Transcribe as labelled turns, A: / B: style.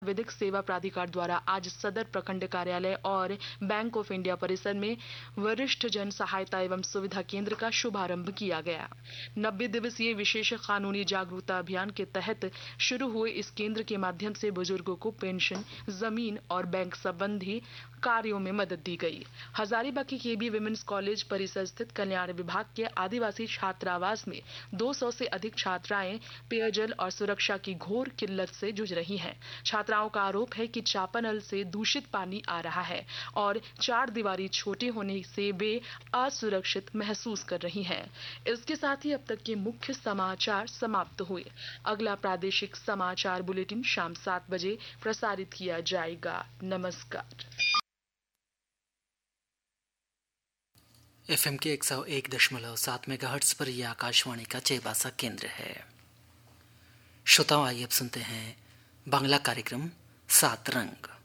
A: विधिक सेवा प्राधिकार द्वारा आज सदर प्रखंड कार्यालय और बैंक ऑफ इंडिया परिसर में वरिष्ठ जन सहायता एवं सुविधा केंद्र का शुभारंभ किया गया। 90 दिवसीय विशेष कानूनी जागरूकता अभियान के तहत शुरू हुए इस केंद्र के माध्यम से बुजुर्गों को पेंशन, जमीन और बैंक संबंधी कार्यों में मदद दी गई। हजारीबाग के केबी विमेंस कॉलेज परिसर स्थित कल्याण विभाग के आदिवासी छात्रावास में 200 से अधिक छात्राएं पेयजल और सुरक्षा की घोर किल्लत से जूझ रही हैं। छात्राओं का आरोप है कि चापानल से दूषित पानी आ रहा है और चार दीवारी छोटी होने से वे असुरक्षित महसूस कर रही हैं। इसके साथ ही अब तक के मुख्य समाचार समाप्त हुए। अगला प्रादेशिक समाचार बुलेटिन शाम 7 बजे प्रसारित किया जाएगा। नमस्कार।
B: FM के 101.7 मेगाहर्ट्ज पर यह आकाशवाणी का चेबासा केंद्र है। श्रोताओं, आइए अब सुनते हैं बांग्ला कार्यक्रम सात रंग।